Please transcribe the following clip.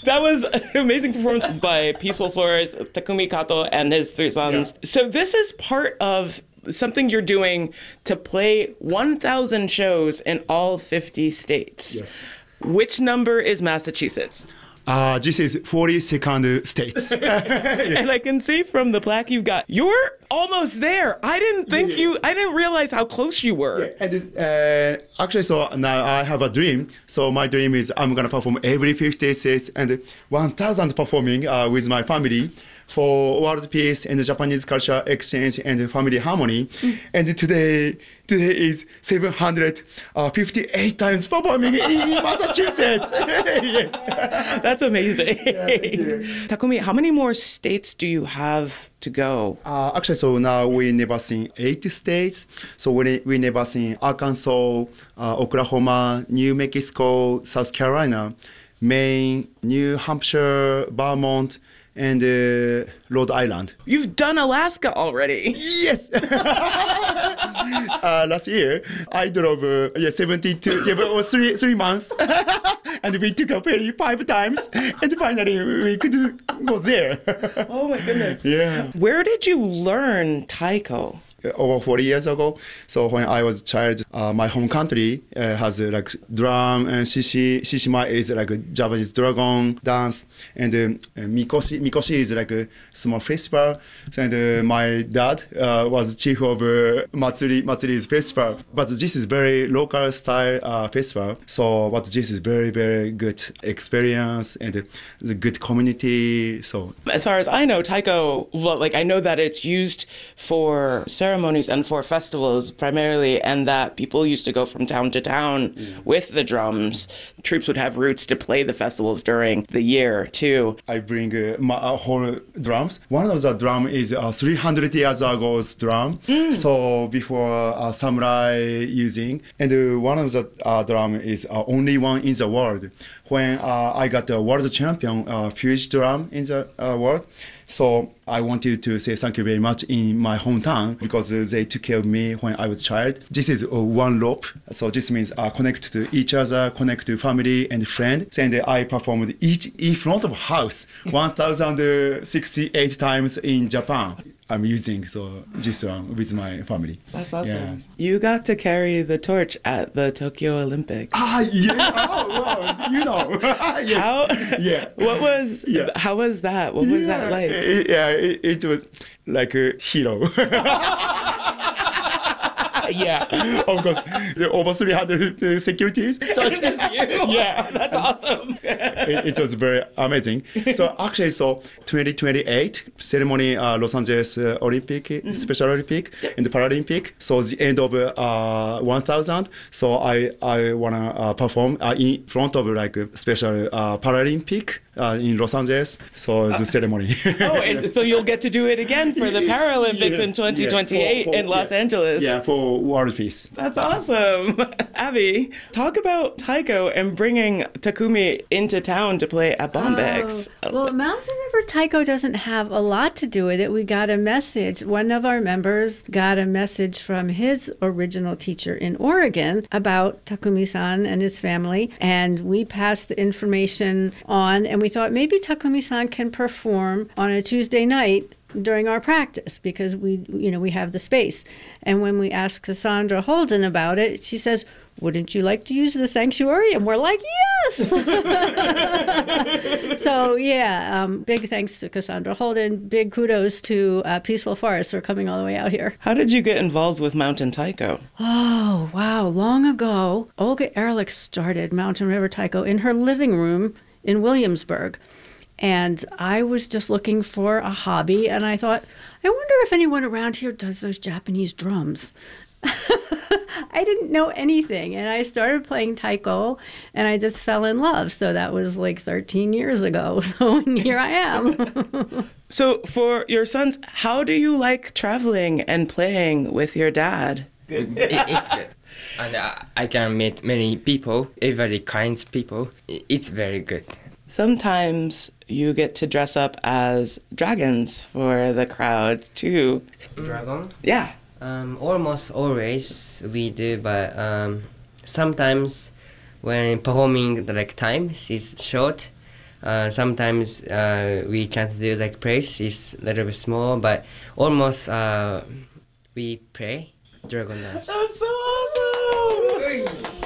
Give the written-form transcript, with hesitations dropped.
That was an amazing performance by Peaceful Forest, Takumi Kato, and his three sons. Yeah. So this is part of something you're doing to play 1,000 shows in all 50 states. Yes. Which number is Massachusetts? This is 42nd states. And I can see from the plaque you've got, you're almost there. I didn't realize how close you were. Yeah, and actually, so now I have a dream. So my dream is I'm going to perform every 50 states and 1,000 performing with my family for world peace and Japanese culture exchange and family harmony. And today is 758 times performing in Massachusetts. Yes. That's amazing. Yeah, thank you. Takumi, how many more states do you have to go? Actually, so now we never seen 8 states. So we never seen Arkansas, Oklahoma, New Mexico, South Carolina, Maine, New Hampshire, Vermont, and Rhode Island. You've done Alaska already. Yes. Last year, I drove 3 months, and we took a ferry 5 times, and finally we could go there. Oh my goodness. Yeah. Where did you learn taiko? Over 40 years ago. So when I was a child, my home country has like drum, and shishima is like a Japanese dragon dance, and mikoshi is like a small festival. And my dad was chief of Matsuri's festival. But this is very local style festival. So but this is very, very good experience and the good community. So as far as I know, taiko, well, like I know that it's used for ceremonies and for festivals primarily, and that people used to go from town to town with the drums. Troops would have routes to play the festivals during the year too. I bring my whole drums. One of the drum is 300 years ago's drum. So before samurai using, and one of the drum is only one in the world. When I got the world champion Fuji drum in the world. So I wanted to say thank you very much in my hometown because they took care of me when I was a child. This is one rope. So this means connect to each other, connect to family and friends. And I performed each in front of house 1,068 times in Japan. I'm using this one with my family. That's awesome. Yeah. You got to carry the torch at the Tokyo Olympics. Yeah. Oh, wow. You know. Yes. How? Yeah. How was that? What was that like? It was like a hero. Yeah, of course. There are over 300 securities. Such as you. Yeah, that's awesome. It was very amazing. So actually, 2028 ceremony, Los Angeles Olympic, Special Olympic, and Paralympic. So the end of 1,000. So I wanna perform in front of like a special Paralympic. In Los Angeles, so the ceremony. And so you'll get to do it again for the Paralympics in 2028 in Los Angeles. Yeah, for world peace. That's awesome. Abby, talk about taiko and bringing Takumi into town to play at Bombyx. Well, Mountain River Taiko doesn't have a lot to do with it. We got a message. One of our members got a message from his original teacher in Oregon about Takumi-san and his family, and we passed the information on, and we thought maybe Takumi-san can perform on a Tuesday night during our practice because we have the space. And when we asked Cassandra Holden about it, she says, "Wouldn't you like to use the sanctuary?" And we're like, yes! So big thanks to Cassandra Holden. Big kudos to Peaceful Forest for coming all the way out here. How did you get involved with Mountain Taiko? Oh, wow. Long ago, Olga Ehrlich started Mountain River Taiko in her living room in Williamsburg. And I was just looking for a hobby, and I thought, I wonder if anyone around here does those Japanese drums. I didn't know anything, and I started playing taiko, and I just fell in love. So that was like 13 years ago. So here I am. So for your sons, how do you like traveling and playing with your dad? It's good. And I can meet many people, every kinds of people. It's very good. Sometimes you get to dress up as dragons for the crowd too. Dragon? Yeah. Almost always we do, but sometimes when performing the time is short, Sometimes we can't do like praise. It's a little bit small, but almost we pray dragon dance. That's so awesome!